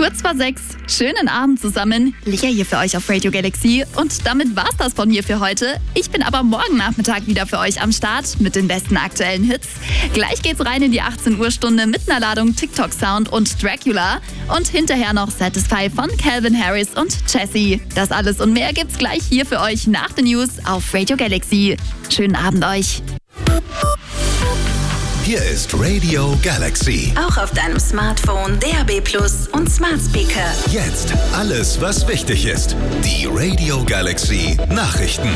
Kurz vor 6. Schönen Abend zusammen. Lea hier für euch auf Radio Galaxy. Und damit war's das von mir für heute. Ich bin aber morgen Nachmittag wieder für euch am Start mit den besten aktuellen Hits. Gleich geht's rein in die 18 Uhr Stunde mit einer Ladung TikTok Sound und Dracula. Und hinterher noch Satisfy von Calvin Harris und Jessie. Das alles und mehr gibt's gleich hier für euch nach den News auf Radio Galaxy. Schönen Abend euch. Hier ist Radio Galaxy. Auch auf deinem Smartphone, DAB+ und Smart Speaker. Jetzt alles, was wichtig ist. Die Radio Galaxy Nachrichten.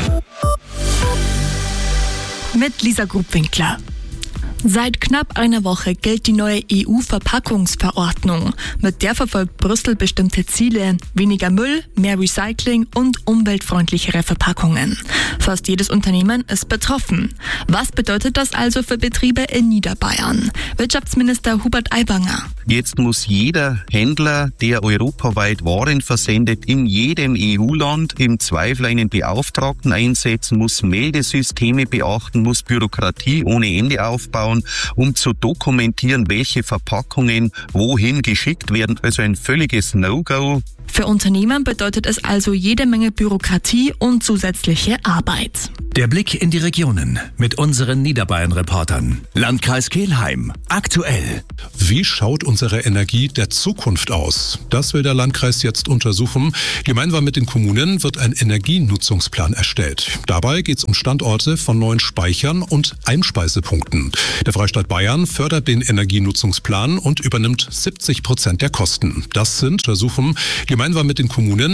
Mit Lisa Grubwinkler. Seit knapp einer Woche gilt die neue EU-Verpackungsverordnung. Mit der verfolgt Brüssel bestimmte Ziele: weniger Müll, mehr Recycling und umweltfreundlichere Verpackungen. Fast jedes Unternehmen ist betroffen. Was bedeutet das also für Betriebe in Niederbayern? Wirtschaftsminister Hubert Aiwanger. Jetzt muss jeder Händler, der europaweit Waren versendet, in jedem EU-Land im Zweifel einen Beauftragten einsetzen, muss Meldesysteme beachten, muss Bürokratie ohne Ende aufbauen, um zu dokumentieren, welche Verpackungen wohin geschickt werden. Also ein völliges No-Go. Für Unternehmen bedeutet es also jede Menge Bürokratie und zusätzliche Arbeit. Der Blick in die Regionen mit unseren Niederbayern-Reportern. Landkreis Kelheim. Aktuell. Wie schaut unsere Energie der Zukunft aus? Das will der Landkreis jetzt untersuchen. Gemeinsam mit den Kommunen wird ein Energienutzungsplan erstellt. Dabei geht es um Standorte von neuen Speichern und Einspeisepunkten. Der Freistaat Bayern fördert den Energienutzungsplan und übernimmt 70% der Kosten. Das sind Untersuchungen gemeinsam mit den Kommunen.